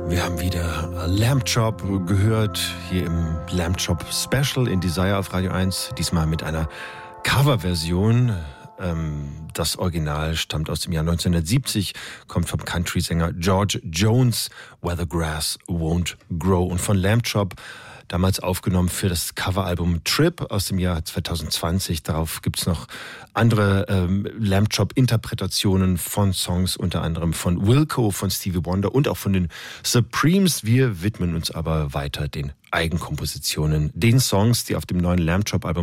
Wir haben wieder Lamb Chop gehört, hier im Lamb Chop Special in Desire auf Radio 1. Diesmal mit einer Coverversion. Das Original stammt aus dem Jahr 1970, kommt vom Country-Sänger George Jones, Where the Grass Won't Grow. Und von Lamb Chop, damals aufgenommen für das Coveralbum Trip aus dem Jahr 2020. Darauf gibt's noch andere Lamb Chop-Interpretationen von Songs, unter anderem von Wilco, von Stevie Wonder und auch von den Supremes. Wir widmen uns aber weiter den Eigenkompositionen, den Songs, die auf dem neuen Lamb Chop-Album